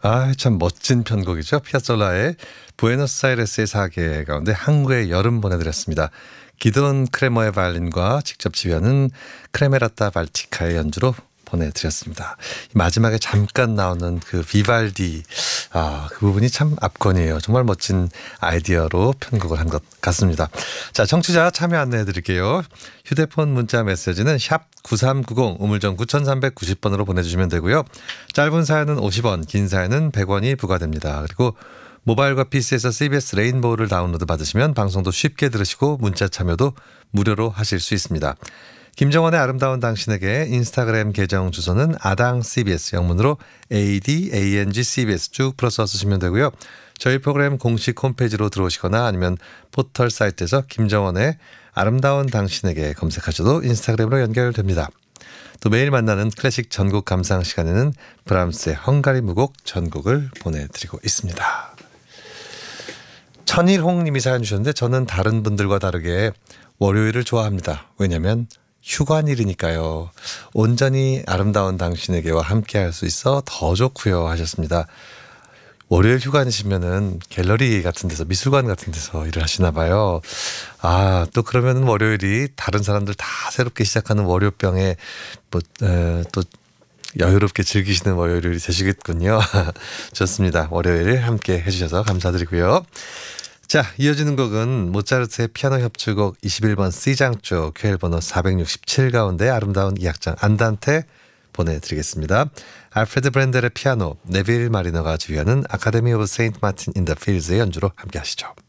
아, 참 멋진 편곡이죠. 피아솔라의 부에노스아이레스의 사계 가운데 한국의 여름 보내드렸습니다. 기돈 크레머의 바이올린과 직접 지휘하는 크레메라타 발티카의 연주로 보내드렸습니다. 마지막에 잠깐 나오는 그 비발디, 그 부분이 참 압권이에요. 정말 멋진 아이디어로 편곡을 한 것 같습니다. 자, 청취자 참여 안내해 드릴게요. 휴대폰 문자 메시지는 샵 9390 우물정 9390번으로 보내주시면 되고요. 짧은 사연은 50원, 긴 사연은 100원이 부과됩니다. 그리고 모바일과 PC에서 CBS 레인보우를 다운로드 받으시면 방송도 쉽게 들으시고 문자 참여도 무료로 하실 수 있습니다. 김정원의 아름다운 당신에게 인스타그램 계정 주소는 아당 CBS 영문으로 ADANG CBS 쭉 풀어서 쓰시면 되고요. 저희 프로그램 공식 홈페이지로 들어오시거나 아니면 포털 사이트에서 김정원의 아름다운 당신에게 검색하셔도 인스타그램으로 연결됩니다. 또 매일 만나는 클래식 전곡 감상 시간에는 브람스의 헝가리 무곡 전곡을 보내드리고 있습니다. 천일홍 님이 사연 주셨는데 저는 다른 분들과 다르게 월요일을 좋아합니다. 왜냐하면 휴관일이니까요. 온전히 아름다운 당신에게와 함께 할 수 있어 더 좋고요 하셨습니다. 월요일 휴관이시면은 갤러리 같은 데서 미술관 같은 데서 일을 하시나 봐요. 또 그러면은 월요일이 다른 사람들 다 새롭게 시작하는 월요병에 또 여유롭게 즐기시는 월요일이 되시겠군요. 좋습니다. 월요일 함께 해주셔서 감사드리고요. 자, 이어지는 곡은 모차르트의 피아노 협주곡 21번 C장조 퀘일 번호 467 가운데 아름다운 이 악장 안단테 보내드리겠습니다. 알프레드 브렌델의 피아노, 네빌 마리너가 지휘하는 아카데미 오브 세인트 마틴 인 더 필즈의 연주로 함께 하시죠.